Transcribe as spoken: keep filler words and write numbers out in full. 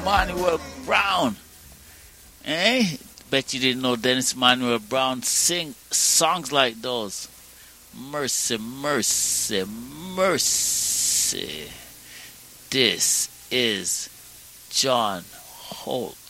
Manuel Brown. Eh? Bet you didn't know Dennis Manuel Brown sing songs like those. Mercy, mercy, mercy. This is John Holt.